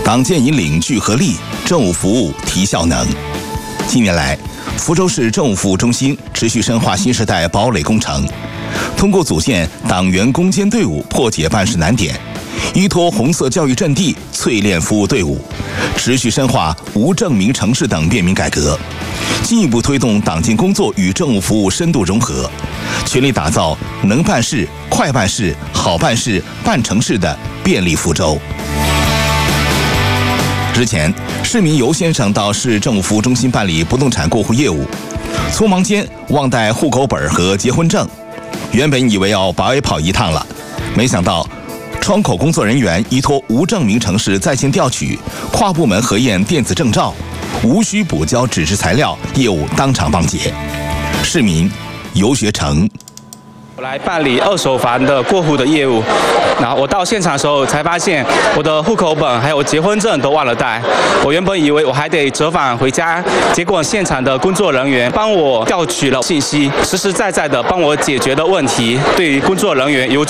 党建以领据合力，政务服务提效能。近年来，福州市政务服务中心持续深化新时代堡垒工程，通过组建党员攻坚队伍，破解办事难点，依托红色教育阵地，淬炼服务队伍，持续深化无证明城市等便民改革，进一步推动党建工作与政务服务深度融合，全力打造能办事、快办事、好办事、办成事的便利福州。之前，市民尤先生到市政务服务中心办理不动产过户业务，匆忙间忘带户口本和结婚证，原本以为要白跑一趟了，没想到窗口工作人员依托无证明城市在线调取，跨部门核验电子证照，无需补交纸质材料，业务当场办结。市民尤学成。 我来办理二手房的过户的业务，然后我到现场的时候才发现我的户口本还有结婚证都忘了带。我原本以为我还得折返回家，结果现场的工作人员帮我调取了信息，实实在在的帮我解决的问题，对于工作人员有